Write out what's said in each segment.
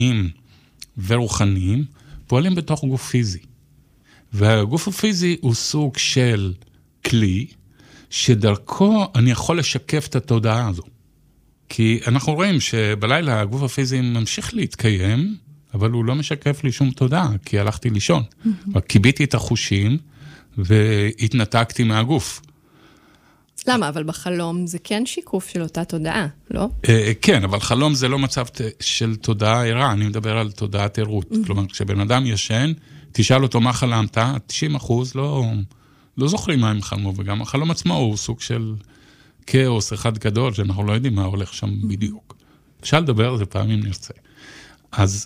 ורוחניים פועלים בתוך גוף פיזי. והגוף הפיזי הוא סוג של כלי, שדרכו אני יכול לשקף את התודעה הזו. כי אנחנו רואים שבלילה הגוף הפיזי ממשיך להתקיים, אבל הוא לא משקף לי שום תודעה, כי הלכתי לישון. קיביתי את החושים, והתנתקתי מהגוף. למה? אבל בחלום זה כן שיקוף של אותה תודעה, לא? כן, אבל חלום זה לא מצב של תודעה ערה, אני מדבר על תודעת ערות. כלומר, כשבן אדם ישן, תשאל אותו מה חלמת, 90% לא זוכרים מה הם חלמו, וגם החלום עצמו הוא סוג של כאוס אחד גדול, שאנחנו לא יודעים מה הולך שם בדיוק. אפשר לדבר על זה פעמים נרצה. אז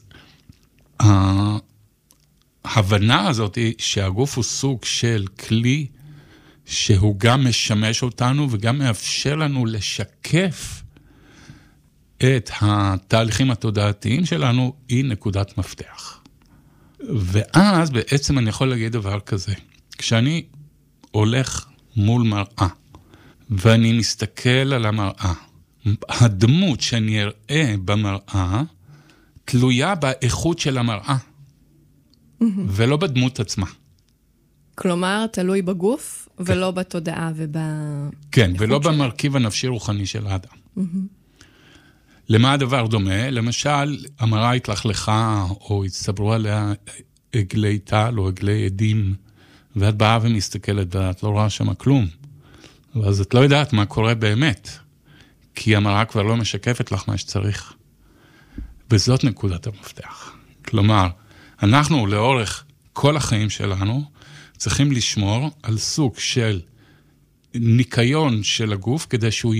ההבנה הזאת היא שהגוף הוא סוג של כלי, שהוא גם משמש אותנו, וגם מאפשר לנו לשקף את התהליכים התודעתיים שלנו, היא נקודת מפתח. ואז בעצם אני יכול להגיד דבר כזה, כשאני הולך מול מראה, ואני מסתכל על המראה, הדמות שאני אראה במראה, תלויה באיכות של המראה, ולא בדמות עצמה. כלומר, תלוי בגוף, ולא בתודעה כן, ולא במרכיב הנפשי רוחני של האדם. למה הדבר דומה? למשל, המראה התלכלכה, או הצטברו עליה עגלי טל, או עגלי עדים, ואת באה ומסתכלת, ואת לא רואה שם כלום. ואז את לא יודעת מה קורה באמת, כי המראה כבר לא משקפת לך מה שצריך. וזאת נקודת המפתח. כלומר, אנחנו לאורך כל החיים שלנו, צריכים לשמור על סוג של ניקיון של הגוף, כדי שהוא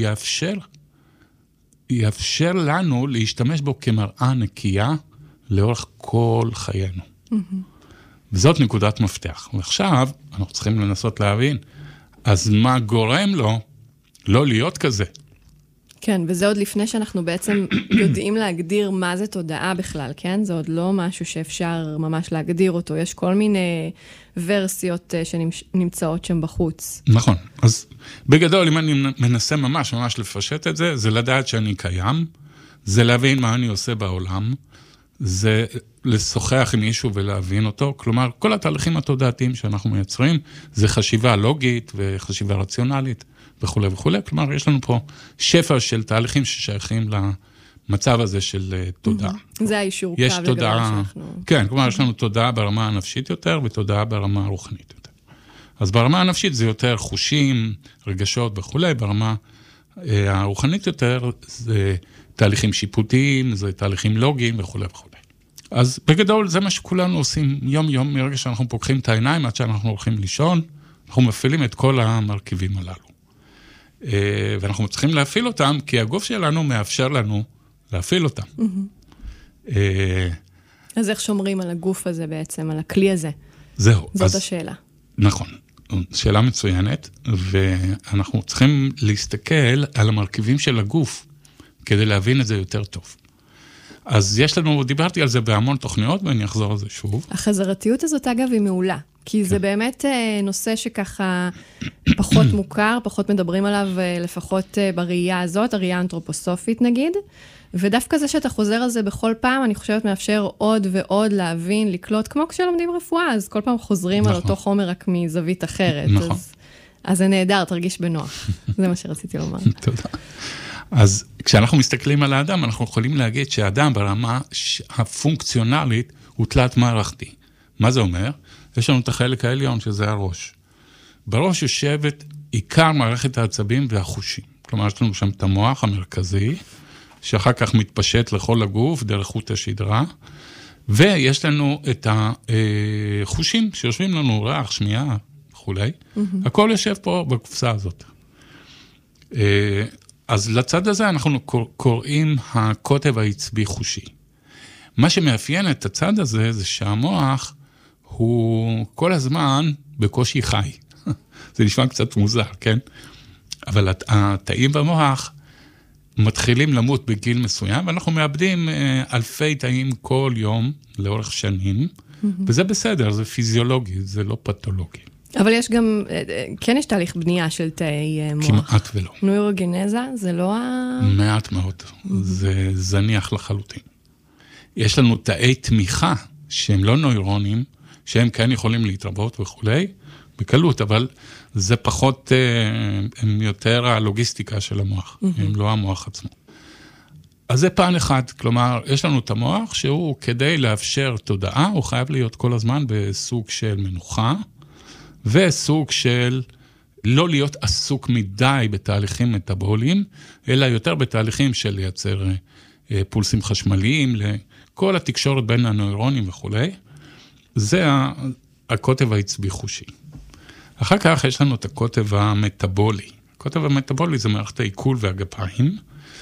יאפשר לנו להשתמש בו כמראה נקייה, לאורך כל חיינו. וזאת נקודת מפתח. ועכשיו, אנחנו צריכים לנסות להבין, אז מה גורם לו לא להיות כזה? כן, וזה עוד לפני שאנחנו בעצם יודעים להגדיר מה זה תודעה בכלל, כן? זה עוד לא משהו שאפשר ממש להגדיר אותו. יש כל מיני ורסיות שנמצאות שם בחוץ. נכון. אז בגדול, אם אני מנסה ממש לפשט את זה, זה לדעת שאני קיים, זה להבין מה אני עושה בעולם, זה לשוחח עם מישהו ולהבין אותו. כלומר, כל התהליכים התודעתיים שאנחנו מייצרים, זה חשיבה לוגית וחשיבה רציונלית. וכו' וכו'. כלומר, יש לנו פה שפע של תהליכים ששייכים למצב הזה של תודעה. זה האישור קו לגבי שאנחנו... כן, כלומר, יש לנו תודעה ברמה הנפשית יותר, ותודעה ברמה הרוחנית יותר. אז ברמה הנפשית זה יותר חושים, רגשות וכו'. ברמה הרוחנית יותר זה תהליכים שיפוטיים, זה תהליכים לוגיים וכו' וכו'. אז בגדול זה מה שכולנו עושים יום-יום, מרגע שאנחנו פוקחים את העיניים, עד שאנחנו הולכים לישון, אנחנו מפעילים את כל המרכיבים הללו. ואנחנו צריכים להפעיל אותם, כי הגוף שלנו מאפשר לנו להפעיל אותם. אז איך שומרים על הגוף הזה בעצם, על הכלי הזה? זהו. זאת השאלה. נכון. שאלה מצוינת, ואנחנו צריכים להסתכל על המרכיבים של הגוף, כדי להבין את זה יותר טוב. אז יש לנו, דיברתי על זה בהמון תוכניות, ואני אחזור על זה שוב. החזרתיות הזאת, אגב, היא מעולה. כי זה באמת נושא שככה פחות מוכר, פחות מדברים עליו, לפחות בראייה הזאת, הראייה האנתרופוסופית נגיד, ודווקא זה שאתה חוזר על זה בכל פעם, אני חושבת מאפשר עוד ועוד להבין, לקלוט, כמו כשלומדים רפואה, אז כל פעם חוזרים על אותו חומר רק מזווית אחרת. נכון. אז זה נהדר, תרגיש בנוח. זה מה שרציתי לומר. תודה. אז כשאנחנו מסתכלים על האדם, אנחנו יכולים להגיד שהאדם ברמה הפונקציונלית הוא תלת מערכתי. מה זה אומר? יש לנו את החלק העליון, שזה הראש. בראש יושבת עיקר מערכת העצבים והחושים. כלומר, יש לנו שם את המוח המרכזי, שאחר כך מתפשט לכל הגוף, דרך חוט השדרה, ויש לנו את החושים, שיושבים לנו ריח, שמיעה וכו'. הכל יושב פה בקופסה הזאת. אז לצד הזה אנחנו קוראים הקוטב העצבי חושי. מה שמאפיין את הצד הזה, זה שהמוח הוא כל הזמן בקושי חי. זה נשמע קצת מוזר, כן? אבל התאים במוח מתחילים למות בגיל מסוים, ואנחנו מאבדים אלפי תאים כל יום, לאורך שנים, וזה בסדר, זה פיזיולוגי, זה לא פתולוגי. אבל יש גם, כן יש תהליך בנייה של תאי מוח. כמעט ולא. נוירוגנזה, זה לא מעט מאוד, זה זניח לחלוטין. יש לנו תאי תמיכה, שהם לא נוירונים, שהם כן יכולים להתרבות וכולי, בקלות, אבל זה פחות, הם יותר הלוגיסטיקה של המוח, הם לא המוח עצמו. אז זה פעם אחד, כלומר, יש לנו את המוח שהוא כדי לאפשר תודעה, הוא חייב להיות כל הזמן בסוג של מנוחה, וסוג של לא להיות עסוק מדי בתהליכים מטאבוליים, אלא יותר בתהליכים של לייצר פולסים חשמליים, לכל התקשורת בין הנוירונים וכו'. זה הקוטב העצבי חושי. אחר כך יש לנו את הקוטב המטאבולי. הקוטב המטאבולי זה מערכת העיכול והגפיים,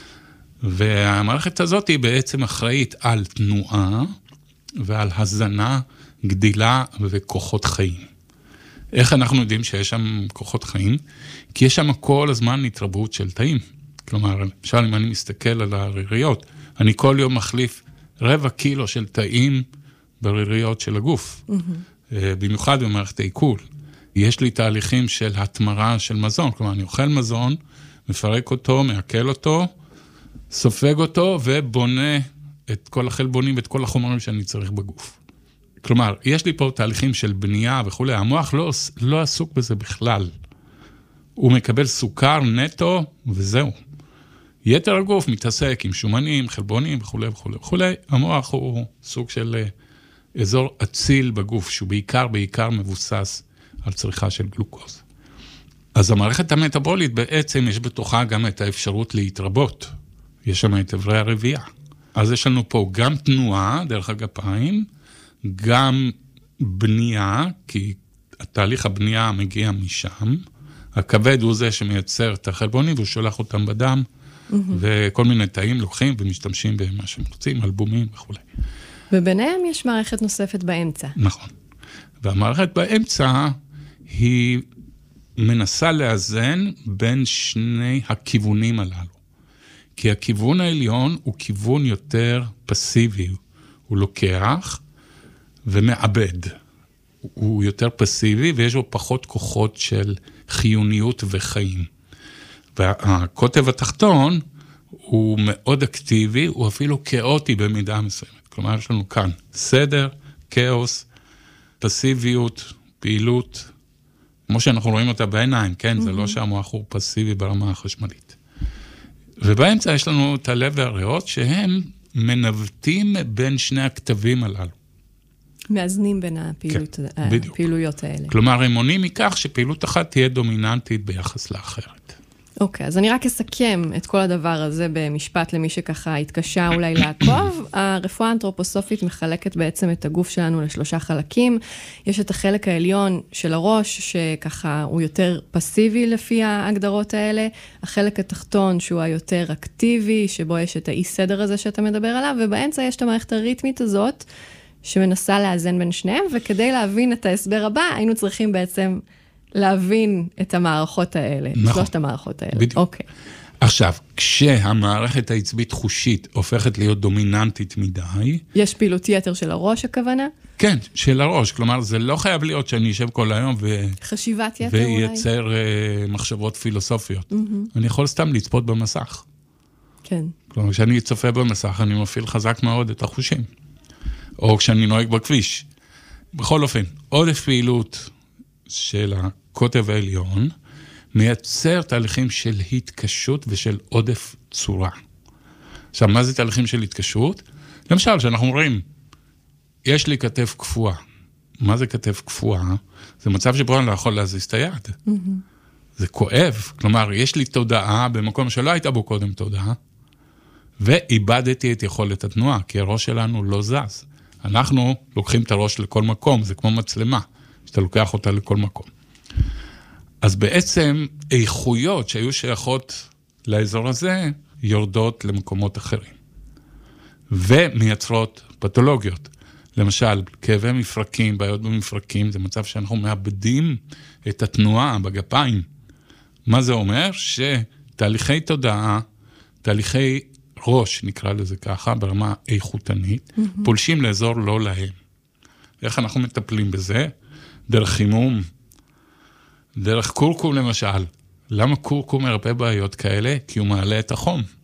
והמערכת הזאת היא בעצם אחראית על תנועה ועל הזנה, גדילה וכוחות חיים. איך אנחנו יודעים שיש שם כוחות חיים? כי יש שם כל הזמן התרבות של תאים. כלומר, למשל, אם אני מסתכל על הריריות, אני כל יום מחליף 0.25 קילו של תאים בריריות של הגוף. במיוחד במערכת העיכול. יש לי תהליכים של התמרה של מזון. כלומר, אני אוכל מזון, מפרק אותו, מעכל אותו, סופג אותו ובונה את כל החלבונים ואת כל החומרים שאני צריך בגוף. כלומר, יש לי פה תהליכים של בנייה וכו'. המוח לא עסוק בזה בכלל. הוא מקבל סוכר נטו וזהו. יתר הגוף מתעסק עם שומנים, חלבונים וכו' וכו' וכו'. המוח הוא סוג של אזור אציל בגוף, שהוא בעיקר מבוסס על צריכה של גלוקוז. אז המערכת המטאבולית בעצם יש בתוכה גם את האפשרות להתרבות. יש שם את עברי הרבייה. אז יש לנו פה גם תנועה דרך הגפיים, גם בנייה, כי התהליך הבנייה מגיע משם. הכבד הוא זה שמייצר את החלבונים, והוא שולח אותם בדם, וכל מיני תאים לוקחים ומשתמשים במה שהם רוצים, אלבומים וכו'. וביניהם יש מערכת נוספת באמצע. נכון. והמערכת באמצע היא מנסה לאזן בין שני הכיוונים הללו. כי הכיוון העליון הוא כיוון יותר פסיבי. הוא לוקח ומעבד. הוא יותר פסיבי ויש בו פחות כוחות של חיוניות וחיים. והקוטב התחתון הוא מאוד אקטיבי, הוא אפילו כאוטי במידה מסוימת. כלומר, יש לנו כאן סדר, כאוס, פסיביות, פעילות, כמו שאנחנו רואים אותה בעיניים, כן? זה לא שהמוח הוא פסיבי ברמה החשמלית. ובאמצע יש לנו את הלב והריאות, שהם מנווטים בין שני הכתבים הללו. מאזנים בין הפעילויות האלה. כלומר, הם מונים מכך שפעילות אחת תהיה דומיננטית ביחס לאחרת. אוקיי, אז אני רק אסכם את כל הדבר הזה במשפט למי שככה התקשה אולי לעקוב. הרפואה האנתרופוסופית מחלקת בעצם את הגוף שלנו לשלושה חלקים. יש את החלק העליון של הראש, שככה הוא יותר פסיבי לפי ההגדרות האלה. החלק התחתון שהוא היותר אקטיבי, שבו יש את האי סדר הזה שאתה מדבר עליו, ובאמצע יש את המערכת הריתמית הזאת, שמנסה לאזן בין שניהם, וכדי להבין את ההסבר הבא, היינו צריכים בעצם להבין את המערכות האלה, נכון. שלושת המערכות האלה. בדיוק. אוקיי. עכשיו, כשהמערכת העצבית חושית הופכת להיות דומיננטית מדי... יש פעילות יתר של הראש, הכוונה? כן, של הראש. כלומר, זה לא חייב להיות שאני אשב כל היום חשיבת יתר אולי. וייצר מחשבות פילוסופיות. אני יכול סתם לצפות במסך. כן. כלומר, כשאני צופה במסך, אני מפעיל חזק מאוד את החושים. או כשאני נוהג בכביש. בכל אופן, עודף פעילות של הקוטב העליון, מייצר תהליכים של התקשות ושל עודף צורה. עכשיו, מה זה תהליכים של התקשות? למשל, שאנחנו אומרים, יש לי כתף קפואה. מה זה כתף קפואה? זה מצב שבו אני לא יכול להזיז את היד. זה כואב. כלומר, יש לי תודעה במקום שלא הייתה בו קודם תודעה, ואיבדתי את יכולת התנועה, כי הראש שלנו לא זז. אנחנו לוקחים את הראש לכל מקום, זה כמו מצלמה, שאתה לוקח אותה לכל מקום. אז בעצם איכויות שהיו שייכות לאזור הזה, יורדות למקומות אחרים. ומייצרות פתולוגיות. למשל, כאבי מפרקים, בעיות במפרקים, זה מצב שאנחנו מאבדים את התנועה בגפיים. מה זה אומר? שתהליכי תודעה, תהליכי ראש, נקרא לזה ככה, ברמה איכותנית, פולשים לאזור לא להם. איך אנחנו מטפלים בזה? דרך חימום, דרך קורקום למשל. למה קורקום הרבה בעיות כאלה? כי הוא מעלה את החום.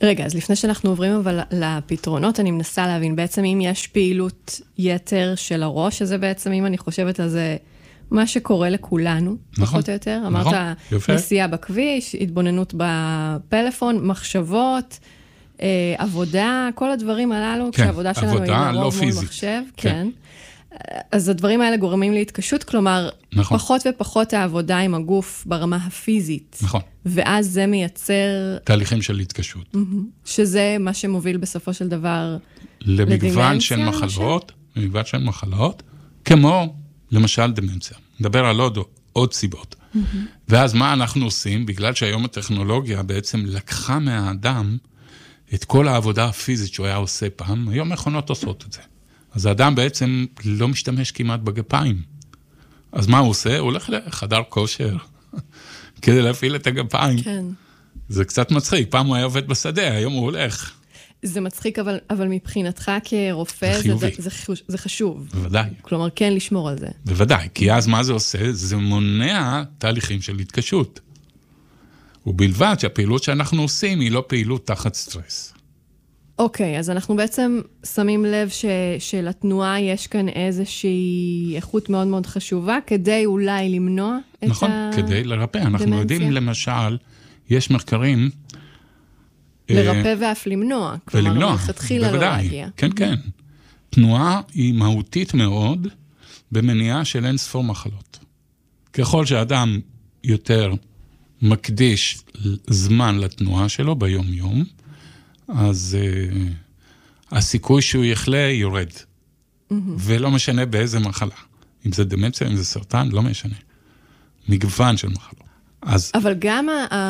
רגע, אז לפני שאנחנו עוברים אבל לפתרונות, אני מנסה להבין בעצם אם יש פעילות יתר של הראש, שזה בעצם, אם אני חושבת על זה, מה שקורה לכולנו, פחות או יותר. אמרת, נסיעה בכביש, התבוננות בפלאפון, מחשבות, עבודה, כל הדברים הללו, כשהעבודה שלנו היא לרוב מול מחשב. כן. אז הדברים האלה גורמים להתקשות, כלומר, פחות ופחות העבודה עם הגוף ברמה הפיזית. נכון. ואז זה מייצר... תהליכים של התקשות. שזה מה שמוביל בסופו של דבר למגוון של מחלות, למגוון של מחלות, כמו למשל דמנציה. נדבר על עוד סיבות. ואז מה אנחנו עושים? בגלל שהיום הטכנולוגיה בעצם לקחה מהאדם את כל העבודה הפיזית שהוא היה עושה פעם, היום מכונות עושות את זה. אז האדם בעצם לא משתמש כמעט בגפיים. אז מה הוא עושה? הוא הולך לחדר כושר, כדי להפעיל את הגפיים. כן. זה קצת מצחיק, פעם הוא היה עובד בשדה, היום הוא הולך. זה מצחיק, אבל מבחינתך כרופא, זה חשוב. בוודאי. כלומר, כן לשמור על זה. בוודאי, כי אז מה זה עושה? זה מונע תהליכים של התקשות. ובלבד שהפעילות שאנחנו עושים היא לא פעילות תחת סטרס. אוקיי, אז אנחנו בעצם שמים לב שלתנועה יש כאן איזושהי איכות מאוד מאוד חשובה, כדי אולי למנוע את נכון, כדי לרפא. אנחנו יודעים, למשל, יש מחקרים... לרפא ואף למנוע. ולמנוע, תתחילה לא להגיע. כן, כן. תנועה היא מהותית מאוד במניעה של אין ספור מחלות. ככל שאדם יותר מקדיש זמן לתנועה שלו ביום-יום, אז הסיכוי שהוא יחלה יורד. ולא משנה באיזה מחלה. אם זה דמנציה, אם זה סרטן, לא משנה. מגוון של מחלות. אבל גם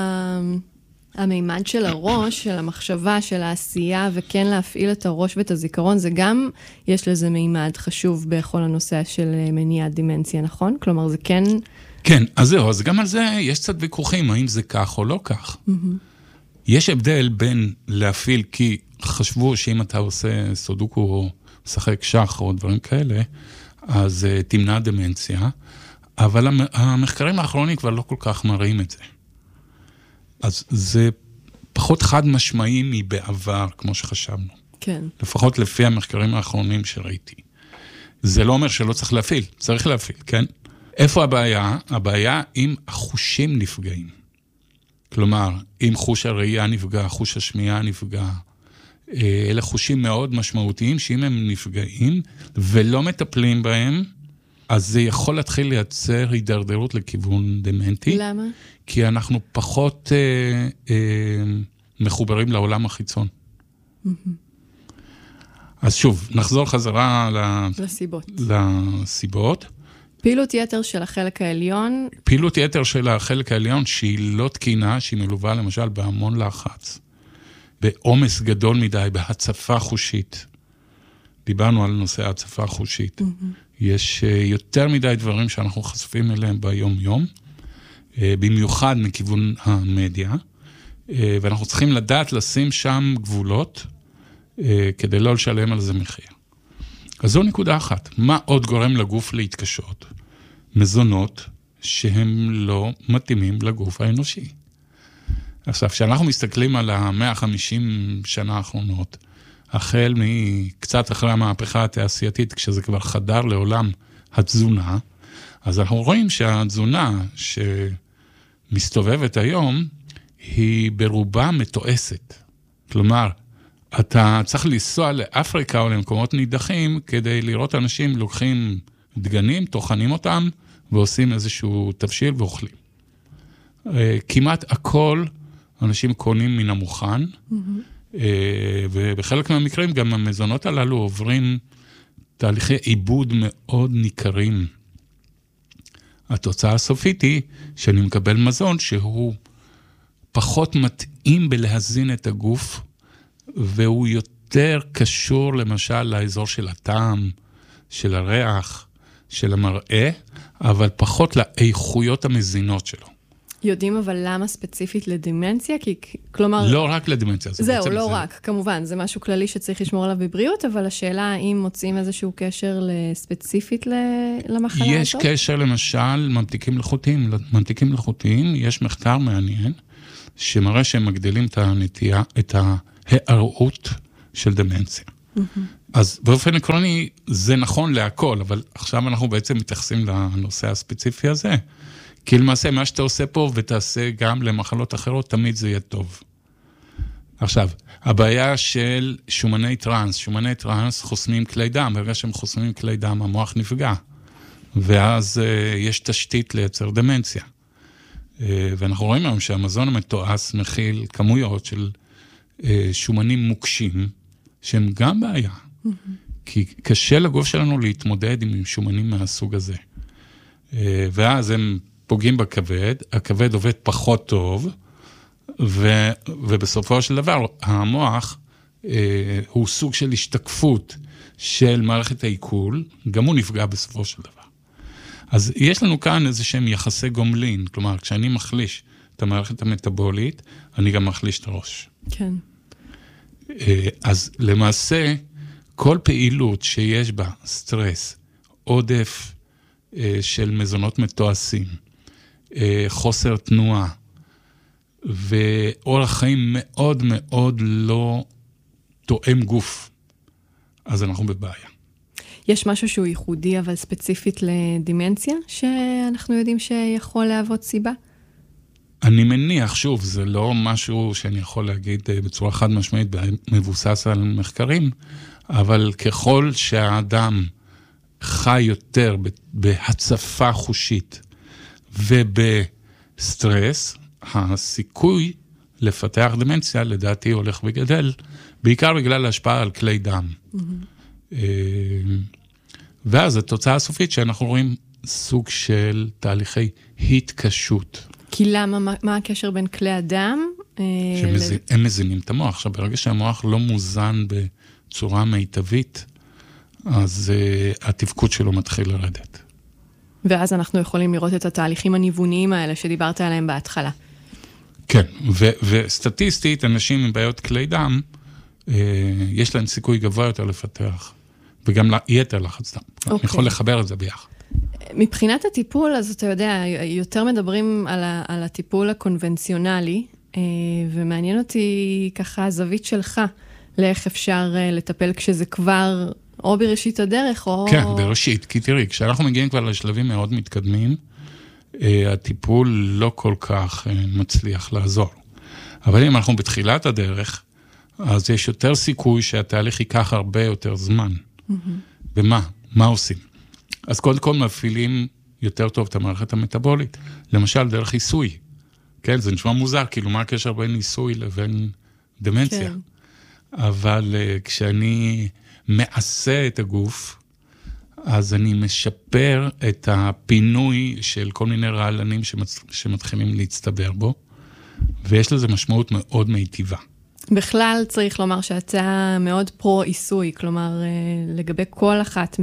המימד של הראש, של המחשבה, של העשייה, וכן להפעיל את הראש ואת הזיכרון, זה גם, יש לזה מימד חשוב בכל הנושא של מניעת דמנציה, נכון? כלומר, זה כן... כן, אז זהו, אז גם על זה יש קצת ויכוחים, האם זה כך או לא כך. יש הבדל בין להפעיל, כי חשבו שאם אתה עושה סודוקו או משחק שח או דברים כאלה, אז תמנע דמנציה, אבל המחקרים האחרונים כבר לא כל כך מראים את זה. אז זה פחות חד משמעי מבעבר, כמו שחשבנו. כן. לפחות לפי המחקרים האחרונים שראיתי. זה לא אומר שלא צריך להפעיל, צריך להפעיל, כן? איפה הבעיה? הבעיה אם החושים נפגעים. כלומר, אם חוש הראייה נפגע, חוש השמיעה נפגע, אלה חושים מאוד משמעותיים, שאם הם נפגעים ולא מטפלים בהם, אז זה יכול להתחיל לייצר הידרדרות לכיוון דמנטי. למה? כי אנחנו פחות מחוברים לעולם החיצון. אז שוב, נחזור חזרה לסיבות. פעילות יתר של החלק העליון. פעילות יתר של החלק העליון שהיא לא תקינה, שהיא מלווה למשל בהמון לחץ, בעומס גדול מדי, בהצפה חושית. דיברנו על נושא ההצפה החושית. יש יותר מדי דברים שאנחנו חשופים אליהם ביום-יום, במיוחד מכיוון המדיה, ואנחנו צריכים לדעת לשים שם גבולות, כדי לא לשלם על זה מחיר. אז זו נקודה אחת. מה עוד גורם לגוף להתקשות? מזונות שהם לא מתאימים לגוף האנושי. עכשיו, כשאנחנו מסתכלים על 150 שנה האחרונות, החל מקצת אחרי המהפכה התעשייתית, כשזה כבר חדר לעולם התזונה, אז אנחנו רואים שהתזונה שמסתובבת היום, היא ברובה מתועסת. כלומר, אתה צריך לנסוע לאפריקה או למקומות נידחים, כדי לראות אנשים לוקחים דגנים, טוחנים אותם, ועושים איזשהו תבשיל ואוכלים. כמעט הכל אנשים קונים מן המוכן, ובחלק מהמקרים גם המזונות הללו עוברים תהליכי עיבוד מאוד ניכרים. התוצאה הסופית היא שאני מקבל מזון שהוא פחות מתאים בלהזין את הגוף, והוא יותר קשור למשל לאזור של הטעם, של הריח, של המראה, אבל פחות לאיכויות המזינות שלו. יודעים אבל למה ספציפית לדמנציה? כי כלומר... לא רק לדמנציה. זהו, לא רק, כמובן, זה משהו כללי שצריך לשמור עליו בבריאות, אבל השאלה האם מוצאים איזשהו קשר ספציפית למחלה הזאת? יש קשר למשל ממתיקים מלאכותיים. ממתיקים מלאכותיים, יש מחקר מעניין, שמראה שהם מגדילים את הנטייה, את ההיארעות של דמנציה. אז באופן עקרוני זה נכון להכל, אבל עכשיו אנחנו בעצם מתייחסים לנושא הספציפי הזה, כי למעשה מה שאתה עושה פה ותעשה גם למחלות אחרות, תמיד זה יהיה טוב. עכשיו, הבעיה של שומני טרנס חוסמים כלי דם, ברגע שהם חוסמים כלי דם, המוח נפגע, ואז יש תשתית לייצר דמנציה. ואנחנו רואים היום שהמזון המתועש מכיל כמויות של שומנים מוקשים, שהם גם בעיה. כי קשה לגוף שלנו להתמודד עם שומנים מהסוג הזה. ואז הם פוגעים בכבד, הכבד עובד פחות טוב, ובסופו של דבר המוח הוא סוג של השתקפות של מערכת העיכול, גם הוא נפגע בסופו של דבר. אז יש לנו כאן איזה שהם יחסי גומלין, כלומר, כשאני מחליש את המערכת המטאבולית, אני גם מחליש את הראש. כן. אז למעשה, כל פעילות שיש בה סטרס, עודף של מזונות מתועשים, חוסר תנועה, ואורח חיים מאוד מאוד לא תואם גוף, אז אנחנו בבעיה. יש משהו שהוא ייחודי, אבל ספציפית לדימנציה, שאנחנו יודעים שיכול להוות סיבה? אני מניח, שוב, זה לא משהו שאני יכול להגיד בצורה חד משמעית, מבוסס על מחקרים, אבל ככל שהאדם חי יותר בהצפה חושית ובסטרס, הסיכוי לפתח דמנציה, לדעתי, הולך וגדל, בעיקר בגלל ההשפעה על כלי דם. ואז התוצאה הסופית שאנחנו רואים סוג של תהליכי התקשות. כי למה? מה הקשר בין כלי הדם? הם מזינים את המוח. עכשיו, ברגע שהמוח לא מוזן בצורה מיטבית, אז התפקוד שלו מתחיל לרדת. ואז אנחנו יכולים לראות את התהליכים הניווניים האלה שדיברת עליהם בהתחלה. כן, וסטטיסטית, אנשים עם בעיות כלי דם, יש להם סיכוי גבוה יותר לפתח, וגם יתר לחץ דם. אני יכול לחבר את זה ביחד. מבחינת הטיפול, אז אתה יודע, יותר מדברים על הטיפול הקונבנציונלי, ומעניין אותי ככה הזווית שלך, לאיך אפשר לטפל כשזה כבר או בראשית הדרך, או... כן, בראשית, כי תראי, כשאנחנו מגיעים כבר לשלבים מאוד מתקדמים, הטיפול לא כל כך מצליח לעזור. אבל אם אנחנו בתחילת הדרך, אז יש יותר סיכוי שהתהליך ייקח הרבה יותר זמן. ומה? מה עושים? אז קודם כל מפעילים יותר טוב את המערכת המטאבולית. למשל, דרך עיסוי. כן, זה נשמע מוזר, כאילו מה הקשר בין עיסוי לבין דמנציה? כן. אבל כשאני מעשה את הגוף, אז אני משפר את הפינוי של כל מיני רעלנים שמתחילים להצטבר בו, ויש לזה משמעות מאוד מיטיבה. בכלל צריך לומר שאתה מאוד פרו-עיסוי, כלומר, לגבי כל אחת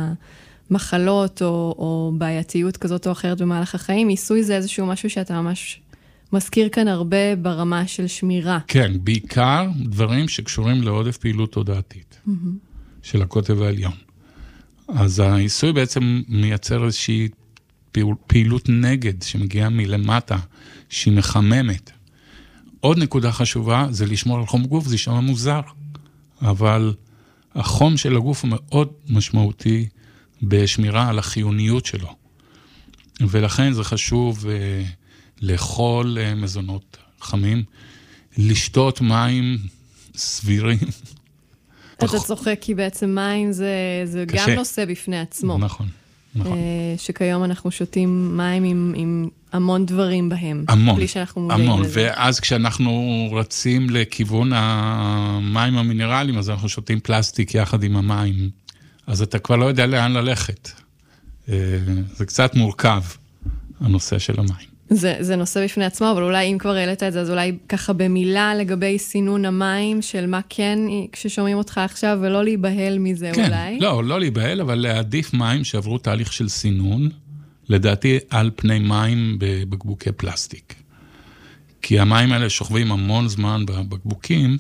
מהמחלות או בעייתיות כזאת או אחרת במהלך החיים, עיסוי זה איזשהו משהו שאתה ממש מזכיר כאן הרבה ברמה של שמירה. כן, בעיקר דברים שקשורים לעודף פעילות תודעתית של הקוטב העליון. אז העיסוי בעצם מייצר איזושהי פעילות נגד שמגיעה מלמטה, שהיא מחממת. עוד נקודה חשובה זה לשמור על חום גוף, זה יישמע מוזר, אבל החום של הגוף הוא מאוד משמעותי בשמירה על החיוניות שלו. ולכן זה חשוב לאכול מזונות חמים, לשתות מים סבירים. אתה צוחק כי בעצם מים זה גם נושא בפני עצמו. נכון, נכון. שכיום אנחנו שותים מים עם המון דברים בהם. המון, בלי שאנחנו מודעים המון. לזה. ואז כשאנחנו רצים לכיוון המים המינרליים, אז אנחנו שותים פלסטיק יחד עם המים. אז אתה כבר לא יודע לאן ללכת. זה קצת מורכב, הנושא של המים. זה נושא בפני עצמו, אבל אולי אם כבר העלית את זה, אז אולי ככה במילה לגבי סינון המים, של מה כן, כששומעים אותך עכשיו, ולא להיבהל מזה כן, אולי. לא להיבהל, אבל להעדיף מים שעברו תהליך של סינון, לדעתי על פני מים בבקבוקי פלסטיק. כי המים האלה שוכבים המון זמן בבקבוקים,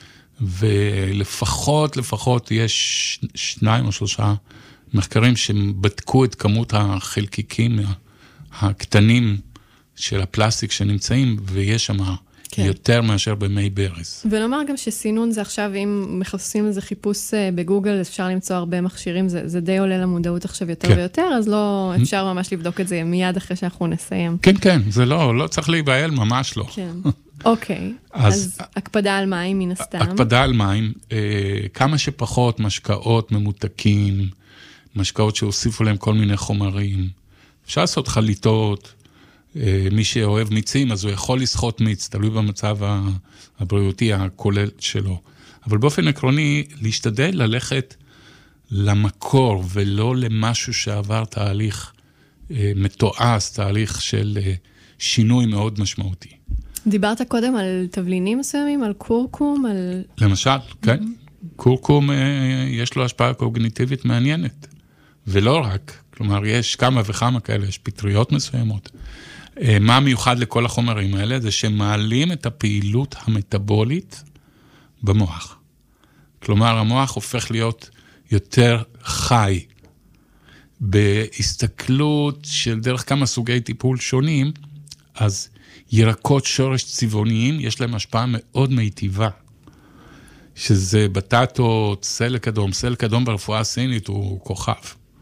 ולפחות יש 2 או 3 מחקרים שבדקו את כמות החלקיקים הקטנים של הפלסטיק שנמצאים, ויש שם כן. יותר מאשר במי ברז. ולומר גם שסינון זה עכשיו, אם מחפשים איזה חיפוש בגוגל, אפשר למצוא הרבה מכשירים, זה די עולה למודעות עכשיו יותר כן. ויותר, אז לא אפשר ממש לבדוק את זה מיד אחרי שאנחנו נסיים. כן, כן, זה לא צריך להיבהל, ממש לא. כן, אוקיי. אז הקפדה על מים מן הסתם. הקפדה על מים, כמה שפחות משקאות ממותקים, משקאות שהוסיפו להם כל מיני חומרים. אפשר לעשות חליטות, מי שאוהב מיצים, אז הוא יכול לסחוט מיץ, תלוי במצב הבריאותי הכולל שלו. אבל באופן עקרוני, להשתדל ללכת למקור, ולא למשהו שעבר תהליך מתועש, תהליך של שינוי מאוד משמעותי. דיברת קודם על תבלינים מסוימים, על קורקום, על... למשל, כן. קורקום יש לו השפעה קוגניטיבית מעניינת. ולא רק, כלומר, יש כמה וכמה כאלה, יש פטריות מסוימות. מה מיוחד לכל החומרים האלה? זה שמעלים את הפעילות המטאבולית במוח. כלומר, המוח הופך להיות יותר חי. בהסתכלות של דרך כמה סוגי טיפול שונים, אז ירקות שורש צבעוניים, יש להם השפעה מאוד מיטיבה. שזה בטטות, סלק אדום. סלק אדום ברפואה הסינית הוא כוכב.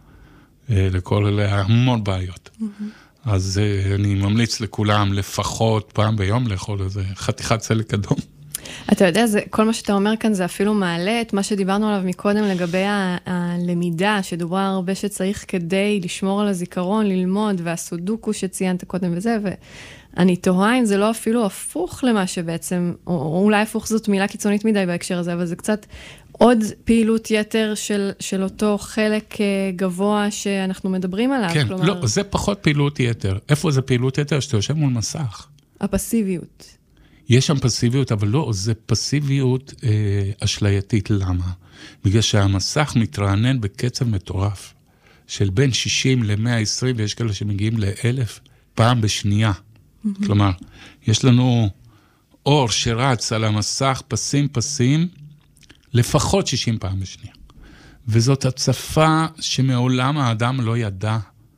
לכל אלה המון בעיות. אז אני ממליץ לכולם לפחות פעם ביום לאכול איזה חתיכת סלק אדום. אתה יודע, כל מה שאתה אומר כאן זה אפילו מעלה את מה שדיברנו עליו מקודם לגבי הלמידה, שדובר הרבה שצריך כדי לשמור על הזיכרון, ללמוד, והסודוקו שציינת קודם וזה, ואני תוהה אם זה לא אפילו הפוך למה שבעצם, או אולי הפוך זאת מילה קיצונית מדי בהקשר הזה, אבל זה קצת עוד פעילות יתר של אותו חלק גבוה שאנחנו מדברים עליו. כן, כלומר... לא, זה פחות פעילות יתר. איפה זה פעילות יתר? שאתה יושב מול מסך. הפסיביות. יש שם פסיביות, אבל לא, זה פסיביות אשלייתית. למה? בגלל שהמסך מתרענן בקצב מטורף, של בין 60 ל-120, ויש כאלה שמגיעים ל-1000 פעם בשנייה. כלומר, יש לנו אור שרץ על המסך, פסים, לפחות 60 פעם בשנייה. וזאת הצפה שמעולם האדם לא ידע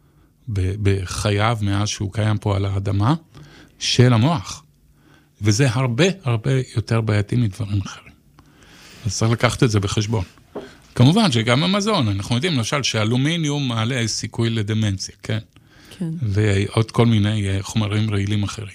בחייו, מאז שהוא קיים פה על האדמה, של המוח. וזה הרבה יותר בעייתי מדברים אחרים. אז צריך לקחת את זה בחשבון. כמובן שגם המזון, אנחנו יודעים למשל שאלומיניום מעלה סיכוי לדמנציה, כן? כן. ועוד כל מיני חומרים רעילים אחרים.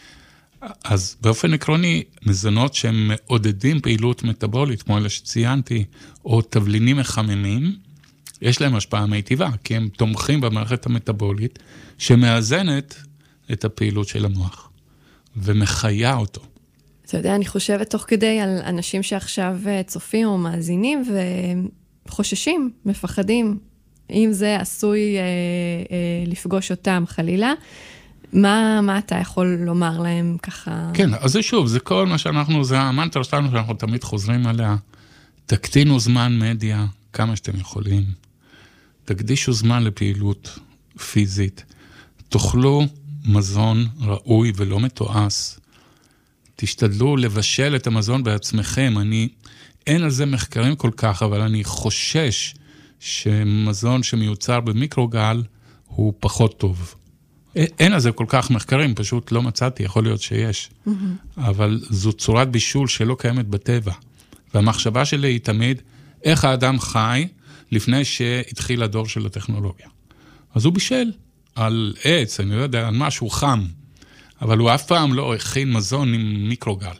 אז באופן עקרוני, מזונות שהם מעודדים פעילות מטאבולית, כמו אלה שציינתי, או תבלינים מחממים, יש להם השפעה מיטיבה, כי הם תומכים במערכת המטאבולית, שמאזנת את הפעילות של המוח. ומחיה אותו. אתה יודע, אני חושבת תוך כדי על אנשים שעכשיו צופים או מאזינים וחוששים, מפחדים, אם זה עשוי לפגוש אותם חלילה, מה אתה יכול לומר להם ככה? כן, אז זה שוב, זה כל מה שאנחנו, זה המנטרה שלנו שאנחנו תמיד חוזרים עליה, תקטינו זמן מדיה כמה שאתם יכולים, תקדישו זמן לפעילות פיזית, תאכלו מזון ראוי ולא מתועש, תשתדלו לבשל את המזון בעצמכם, אין על זה מחקרים כל כך, אבל אני חושש שמזון שמיוצר במיקרוגל הוא פחות טוב. אין על זה כל כך מחקרים, פשוט לא מצאתי, יכול להיות שיש. אבל זו צורת בישול שלא קיימת בטבע. והמחשבה שלי היא תמיד, איך האדם חי לפני שהתחיל הדור של הטכנולוגיה. אז הוא בישל על עץ, אני לא יודע, על משהו חם, אבל הוא אף פעם לא הכין מזון עם מיקרוגל.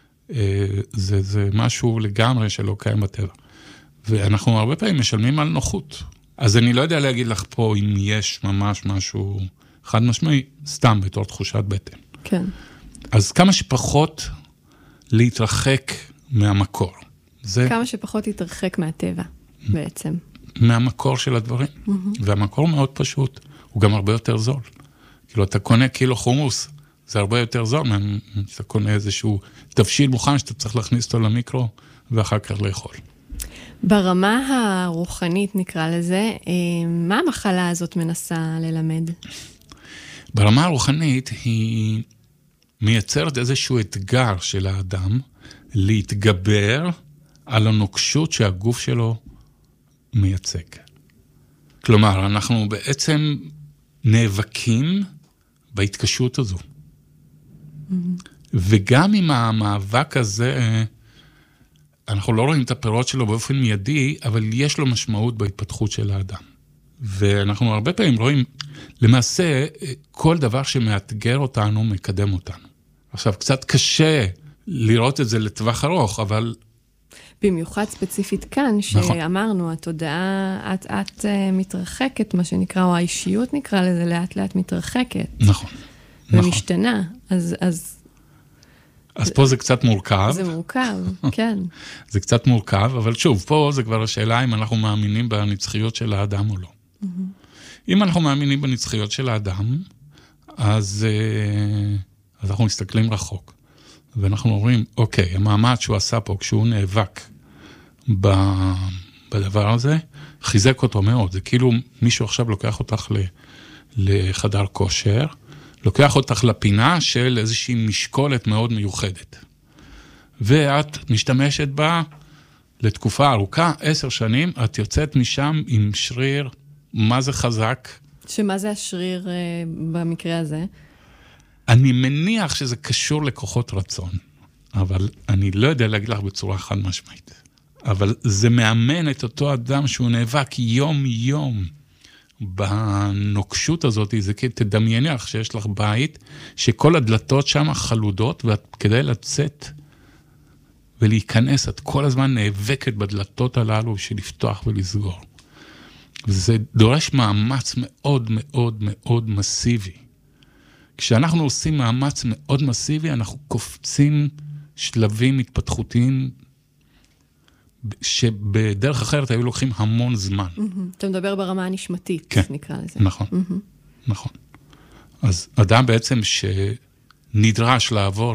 זה משהו לגמרי שלא קיים בטבע. ואנחנו הרבה פעמים משלמים על נוחות. אז אני לא יודע להגיד לך פה אם יש ממש משהו חד משמעי, סתם בתור תחושת בטן. כן. אז כמה שפחות להתרחק מהמקור. כמה שפחות להתרחק מהטבע, בעצם. מהמקור של הדברים. והמקור מאוד פשוט. הוא גם הרבה יותר זול. כאילו, אתה קונה קילו חומוס, זה הרבה יותר זול, אתה קונה איזשהו תבשיל מוכן שאתה צריך להכניס אותו למיקרו, ואחר כך לאכול. ברמה הרוחנית נקרא לזה, מה המחלה הזאת מנסה ללמד? ברמה הרוחנית היא מייצרת איזשהו אתגר של האדם, להתגבר על הנוקשות שהגוף שלו מייצג. כלומר, אנחנו בעצם נאבקים בהתקשות הזו. וגם עם המאבק הזה, אנחנו לא רואים את הפירות שלו באופן מיידי, אבל יש לו משמעות בהתפתחות של האדם. ואנחנו הרבה פעמים רואים, למעשה, כל דבר שמאתגר אותנו, מקדם אותנו. עכשיו, קצת קשה לראות את זה לטווח ארוך, אבל... במיוחד ספציפית כאן, שאמרנו, התודעה את מתרחקת, מה שנקרא, או האישיות נקרא לזה, לאט לאט מתרחקת. נכון. ומשתנה. אז פה זה קצת מורכב. זה מורכב, כן. זה קצת מורכב, אבל שוב, פה זה כבר השאלה אם אנחנו מאמינים בנצחיות של האדם או לא. אם אנחנו מאמינים בנצחיות של האדם, אז אנחנו מסתכלים רחוק. ואנחנו אומרים, אוקיי, המאמץ שהוא עשה פה, כשהוא נאבק בדבר הזה, חיזק אותו מאוד. זה כאילו מישהו עכשיו לוקח אותך לחדר כושר, לוקח אותך לפינה של איזושהי משקולת מאוד מיוחדת. ואת משתמשת בה לתקופה ארוכה, 10 שנים, את יוצאת משם עם שריר, מה זה חזק? שמה זה השריר במקרה הזה? אני מניח שזה קשור לכוחות רצון, אבל אני לא יודע להגיד לך בצורה חד משמעית. אבל זה מאמן את אותו אדם שהוא נאבק יום-יום בנוקשות הזאת, זה תדמייני לך שיש לך בית, שכל הדלתות שם חלודות, וכדי לצאת ולהיכנס, את כל הזמן נאבקת בדלתות הללו בשביל לפתוח ולסגור. וזה דורש מאמץ מאוד מאוד מאוד מסיבי. כשאנחנו עושים מאמץ מאוד מסיבי, אנחנו קופצים שלבים התפתחותיים, שבדרך אחרת היו לוקחים המון זמן. אתה מדבר ברמה הנשמתית, נקרא לזה. נכון, נכון. אז אדם בעצם שנדרש לעבור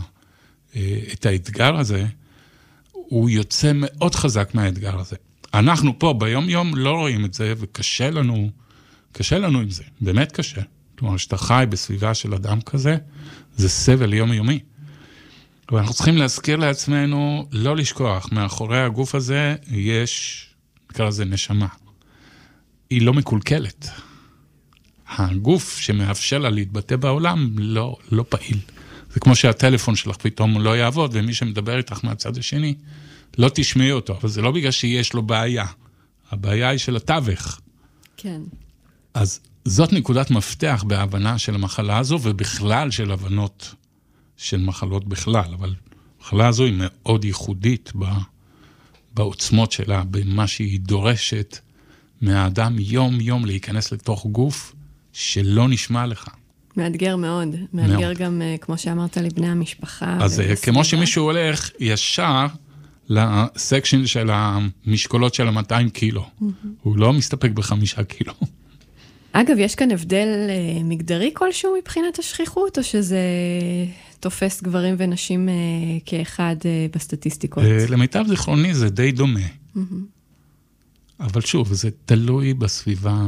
את האתגר הזה, הוא יוצא מאוד חזק מהאתגר הזה. אנחנו פה ביום יום לא רואים את זה, וקשה לנו עם זה, באמת קשה. כלומר, שאתה חי בסביבה של אדם כזה, זה סבל יומיומי. ואנחנו צריכים להזכיר לעצמנו, לא לשכוח, מאחורי הגוף הזה יש, נקרא לזה נשמה. היא לא מקולקלת. הגוף שמאפשר לה להתבטא בעולם לא פעיל. זה כמו שהטלפון שלך פתאום לא יעבוד, ומי שמדבר איתך מהצד השני, לא תשמעי אותו, אבל זה לא בגלל שיש לו בעיה. הבעיה היא של התווך. כן. אז זאת נקודת מפתח בהבנה של המחלה הזו, ובכלל של הבנות של מחלות בכלל, אבל המחלה הזו היא מאוד ייחודית בעוצמות שלה, במה שהיא דורשת מהאדם יום-יום להיכנס לתוך גוף שלא נשמע לך. מאתגר מאוד. מאתגר גם, כמו שאמרת, לבני המשפחה. אז כמו שמישהו הולך ישר לסקשן של המשקולות של 200 קילו. הוא לא מסתפק ב5 קילו. אגב, יש כאן הבדל מגדרי כלשהו מבחינת השכיחות, או שזה תופס גברים ונשים כאחד בסטטיסטיקות? למיטב זיכרוני זה די דומה. אבל שוב, זה תלוי בסביבה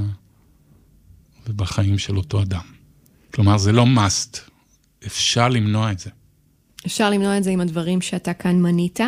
ובחיים של אותו אדם. כלומר, זה לא must. אפשר למנוע את זה. אפשר למנוע את זה עם הדברים שאתה כאן מנית.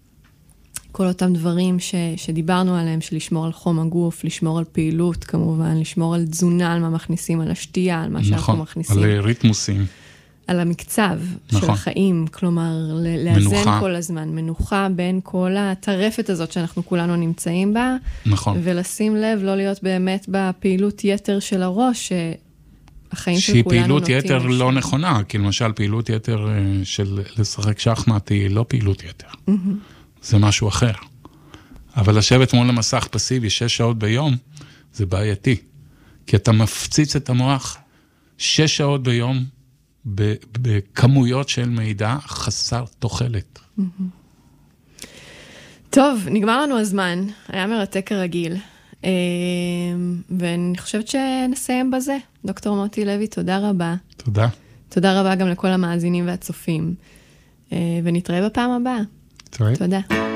כל אותם דברים שדיברנו עליהם, של לשמור על חום הגוף, לשמור על פעילות כמובן, לשמור על תזונה, על מה מכניסים, על השתייה, על מה שאנחנו מכניסים. נכון, על ריתמוסים. על המקצב של החיים, כלומר, לאזן כל הזמן, מנוחה בין כל הטרפת הזאת שאנחנו כולנו נמצאים בה, נכון. ולשים לב, לא להיות באמת בפעילות יתר של הראש, שהחיים של כולנו נוטים. שהיא פעילות יתר לא נכונה, כי למשל פעילות יתר של לשחק שחמט היא לא פעילות יתר. זה משהו אחר. אבל לשבת מול המסך פסיבי 6 שעות ביום, זה בעייתי. כי אתה מפציץ את המוח 6 שעות ביום, בכמויות של מידע חסר תוחלת. טוב, נגמר לנו הזמן. היה מרתק כרגיל. ואני חושבת שנסיים בזה. דוקטור מוטי לוי, תודה רבה. תודה. תודה רבה גם לכל המאזינים והצופים. ונתראה בפעם הבאה. תודה.